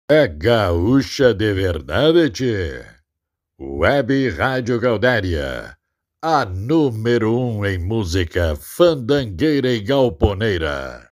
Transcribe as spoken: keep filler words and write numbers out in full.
É gaúcha de verdade, tchê. Web Rádio Gaudéria, a número um em música fandangueira e galponeira.